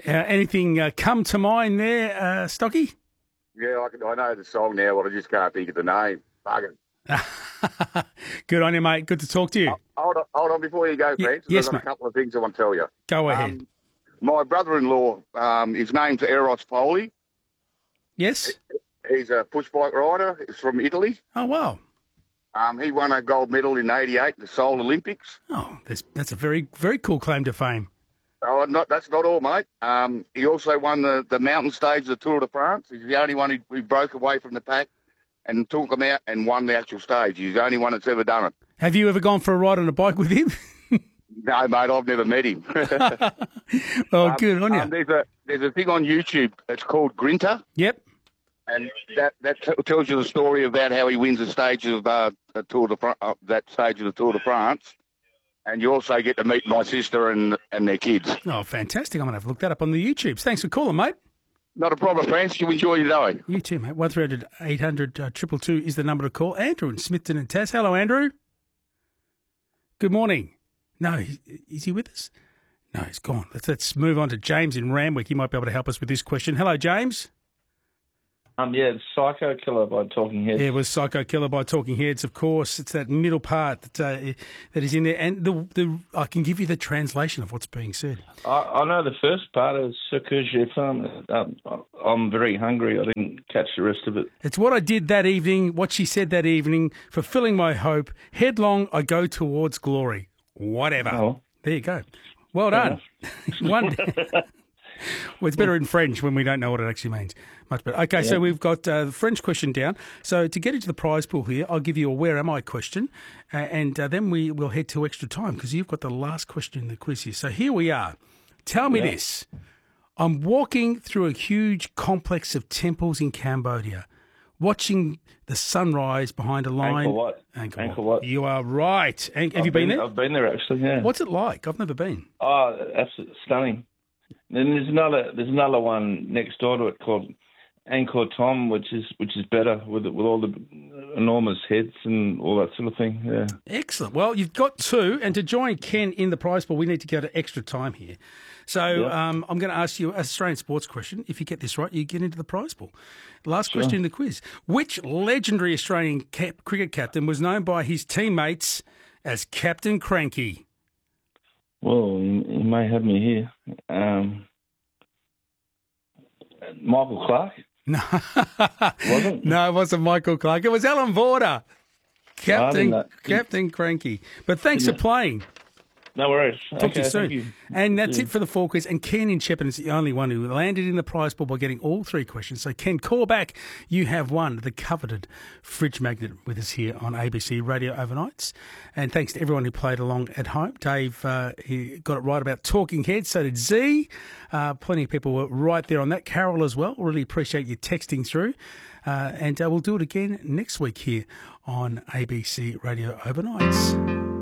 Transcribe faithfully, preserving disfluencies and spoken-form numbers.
Uh, anything uh, come to mind there, uh, Stocky? Yeah, I, can, I know the song now, but I just can't think of the name. Bugger. Good on you, mate. Good to talk to you. Oh, hold on, hold on before you go, Y- Francis. yes, I've got mate. a couple of things I want to tell you. Go ahead. Um, my brother-in-law, um, his name's Eros Poli. Yes? He's a push bike rider. He's from Italy. Oh, wow. Um, he won a gold medal in eighty-eight at the Seoul Olympics. Oh, that's, that's a very, very cool claim to fame. Oh, not, that's not all, mate. Um, he also won the, the mountain stage of the Tour de France. He's the only one who, who broke away from the pack and took them out and won the actual stage. He's the only one that's ever done it. Have you ever gone for a ride on a bike with him? No, mate, I've never met him. Oh, Um, good on you. um, there's a there's a thing on YouTube. It's called Grinter, Yep. and that that t- tells you the story about how he wins the stage of uh, the Tour de Fran- uh, that stage of the Tour de France. And you also get to meet my sister and and their kids. Oh, fantastic. I'm going to have to look that up on the YouTubes. Thanks for calling, mate. Not a problem, Francis. You enjoy your day. You too, mate. one three hundred eight hundred two two two is the number to call. Andrew in Smithton and Taz. Hello, Andrew. Good morning. No, he- is he with us? No, he's gone. Let's, let's move on to James in Ramwick. He might be able to help us with this question. Hello, James. Um, yeah, it's Psycho Killer by Talking Heads. Yeah, it was Psycho Killer by Talking Heads, of course. It's that middle part that uh, that is in there. And the the I can give you the translation of what's being said. I, I know the first part is Ce que j'ai faim. Um, I'm very hungry. I didn't catch the rest of it. It's what I did that evening, what she said that evening, fulfilling my hope. Headlong, I go towards glory. Whatever. Oh. There you go. Well done. One. Well, it's better in French when we don't know what it actually means. Much better. Okay, so we've got uh, the French question down. So to get into the prize pool here, I'll give you a where am I question, uh, and uh, then we will head to extra time because you've got the last question in the quiz here. So here we are. Tell me Yeah. this. I'm walking through a huge complex of temples in Cambodia, watching the sunrise behind a line. Angkor Wat. Angkor Angkor Wat. Wat. You are right. An- have I've you been, there? I've been there actually. Yeah. What's it like? I've never been. Oh, absolutely stunning. Then there's another there's another one next door to it called Angkor Thom, which is which is better with with all the enormous heads and all that sort of thing. Yeah. Excellent. Well, you've got two, and to join Ken in the prize pool, we need to go to extra time here. So Yeah. um, I'm going to ask you an Australian sports question. If you get this right, you get into the prize pool. Last Sure. question in the quiz. Which legendary Australian cap- cricket captain was known by his teammates as Captain Cranky? Well, you, you may have me here. Um, Michael Clark. No, Wasn't? no, it wasn't Michael Clark. It was Alan Border. Captain, know. Captain Cranky. But thanks for playing. No worries. Talk okay, to you soon. Thank you. And that's Yeah. it for the four quiz. And Ken in Shepparton is the only one who landed in the prize pool by getting all three questions. So, Ken, call back. You have won the coveted fridge magnet with us here on A B C Radio Overnights. And thanks to everyone who played along at home. Dave, uh, he got it right about Talking Heads. So did Z. Uh, plenty of people were right there on that. Carol as well. Really appreciate you texting through. Uh, and uh, we'll do it again next week here on A B C Radio Overnights.